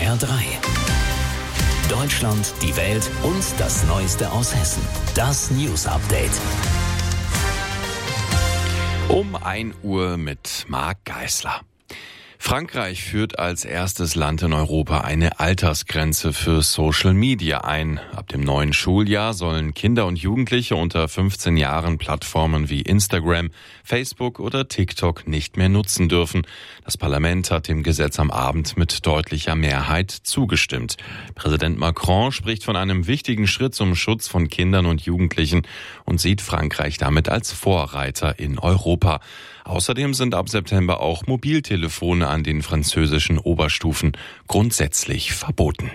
HR3. Deutschland, die Welt und das Neueste aus Hessen. Das News Update. Um 1 Uhr mit Marc Geisler. Frankreich führt als erstes Land in Europa eine Altersgrenze für Social Media ein. Ab dem neuen Schuljahr sollen Kinder und Jugendliche unter 15 Jahren Plattformen wie Instagram, Facebook oder TikTok nicht mehr nutzen dürfen. Das Parlament hat dem Gesetz am Abend mit deutlicher Mehrheit zugestimmt. Präsident Macron spricht von einem wichtigen Schritt zum Schutz von Kindern und Jugendlichen und sieht Frankreich damit als Vorreiter in Europa. Außerdem sind ab September auch Mobiltelefone an den französischen Oberstufen grundsätzlich verboten.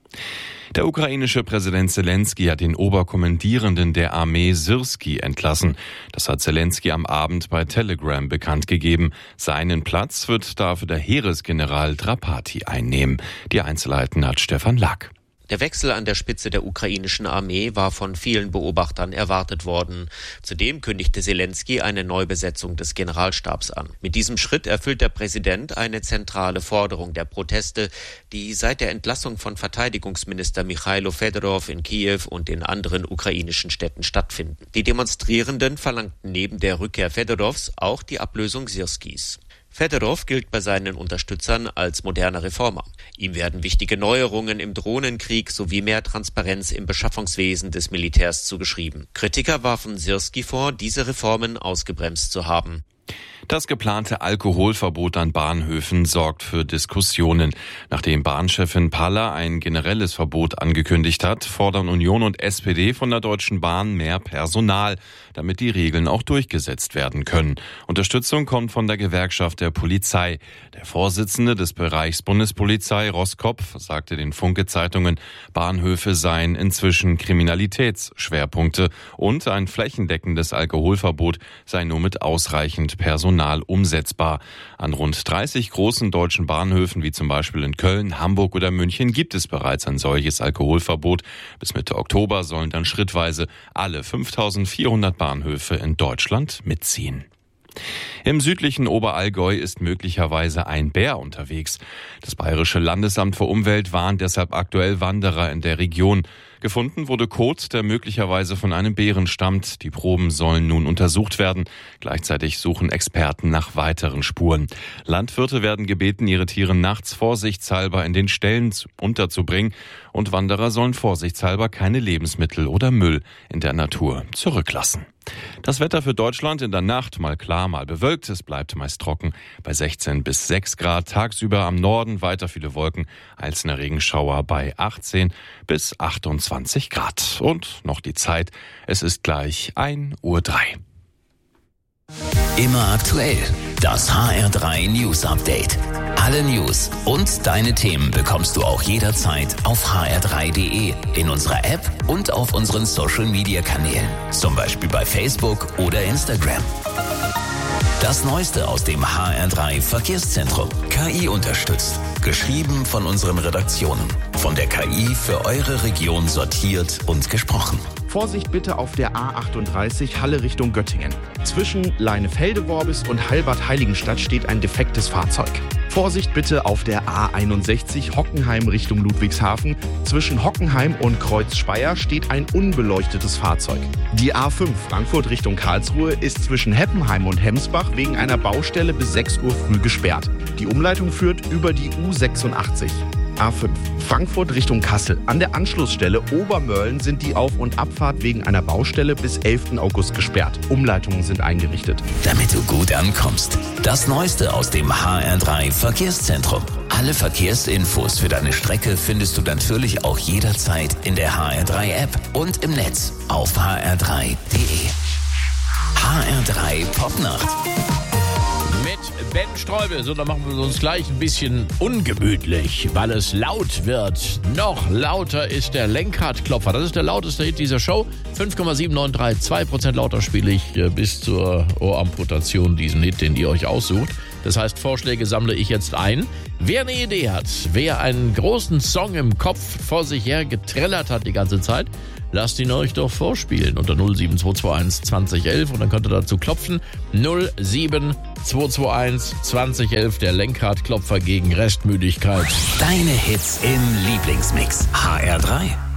Der ukrainische Präsident Selenskyj hat den Oberkommandierenden der Armee Syrskij entlassen. Das hat Selenskyj am Abend bei Telegram bekannt gegeben. Seinen Platz wird dafür der Heeresgeneral Drapati einnehmen. Die Einzelheiten hat Stefan Lack. Der Wechsel an der Spitze der ukrainischen Armee war von vielen Beobachtern erwartet worden. Zudem kündigte Selenskyj eine Neubesetzung des Generalstabs an. Mit diesem Schritt erfüllt der Präsident eine zentrale Forderung der Proteste, die seit der Entlassung von Verteidigungsminister Michailo Fedorov in Kiew und in anderen ukrainischen Städten stattfinden. Die Demonstrierenden verlangten neben der Rückkehr Fedorovs auch die Ablösung Syrskijs. Fedorov gilt bei seinen Unterstützern als moderner Reformer. Ihm werden wichtige Neuerungen im Drohnenkrieg sowie mehr Transparenz im Beschaffungswesen des Militärs zugeschrieben. Kritiker warfen Syrskij vor, diese Reformen ausgebremst zu haben. Das geplante Alkoholverbot an Bahnhöfen sorgt für Diskussionen. Nachdem Bahnchefin Palla ein generelles Verbot angekündigt hat, fordern Union und SPD von der Deutschen Bahn mehr Personal, damit die Regeln auch durchgesetzt werden können. Unterstützung kommt von der Gewerkschaft der Polizei. Der Vorsitzende des Bereichs Bundespolizei, Roskopf, sagte den Funke-Zeitungen, Bahnhöfe seien inzwischen Kriminalitätsschwerpunkte und ein flächendeckendes Alkoholverbot sei nur mit ausreichend Personal umsetzbar. An rund 30 großen deutschen Bahnhöfen, wie zum Beispiel in Köln, Hamburg oder München, gibt es bereits ein solches Alkoholverbot. Bis Mitte Oktober sollen dann schrittweise alle 5.400 Bahnhöfe in Deutschland mitziehen. Im südlichen Oberallgäu ist möglicherweise ein Bär unterwegs. Das Bayerische Landesamt für Umwelt warnt deshalb aktuell Wanderer in der Region. Gefunden wurde Kot, der möglicherweise von einem Bären stammt. Die Proben sollen nun untersucht werden. Gleichzeitig suchen Experten nach weiteren Spuren. Landwirte werden gebeten, ihre Tiere nachts vorsichtshalber in den Ställen unterzubringen. Und Wanderer sollen vorsichtshalber keine Lebensmittel oder Müll in der Natur zurücklassen. Das Wetter für Deutschland in der Nacht mal klar, mal bewölkt. Es bleibt meist trocken bei 16 bis 6 Grad. Tagsüber am Norden weiter viele Wolken, einzelne Regenschauer bei 18 bis 28 Grad. Und noch die Zeit, es ist gleich 1:03 Uhr. Immer aktuell. Das HR3 News Update. Alle News und deine Themen bekommst du auch jederzeit auf hr3.de, in unserer App und auf unseren Social Media Kanälen. Zum Beispiel bei Facebook oder Instagram. Das Neueste aus dem HR3 Verkehrszentrum. KI unterstützt. Geschrieben von unseren Redaktionen. Von der KI für eure Region sortiert und gesprochen. Vorsicht bitte auf der A38 Halle Richtung Göttingen. Zwischen Leinefelde-Worbis und Halbert-Heiligenstadt steht ein defektes Fahrzeug. Vorsicht bitte auf der A61 Hockenheim Richtung Ludwigshafen. Zwischen Hockenheim und Kreuz-Speyer steht ein unbeleuchtetes Fahrzeug. Die A5 Frankfurt Richtung Karlsruhe ist zwischen Heppenheim und Hemsbach wegen einer Baustelle bis 6 Uhr früh gesperrt. Die Umleitung führt über die U86. A5 Frankfurt Richtung Kassel. An der Anschlussstelle Obermörlen sind die Auf- und Abfahrt wegen einer Baustelle bis 11. August gesperrt. Umleitungen sind eingerichtet. Damit du gut ankommst. Das Neueste aus dem HR3 Verkehrszentrum. Alle Verkehrsinfos für deine Strecke findest du natürlich auch jederzeit in der HR3 App und im Netz auf hr3.de. HR3 Popnacht. Mit Ben Streubel. So, dann machen wir uns gleich ein bisschen ungemütlich, weil es laut wird. Noch lauter ist der Lenkradklopfer. Das ist der lauteste Hit dieser Show. 5,793, 2% lauter spiele ich bis zur Ohramputation diesen Hit, den ihr euch aussucht. Das heißt, Vorschläge sammle ich jetzt ein. Wer eine Idee hat, wer einen großen Song im Kopf vor sich her getrellert hat die ganze Zeit, lasst ihn euch doch vorspielen unter 07221 2011 und dann könnt ihr dazu klopfen. 07221 2011, der Lenkradklopfer gegen Restmüdigkeit. Deine Hits im Lieblingsmix. HR3.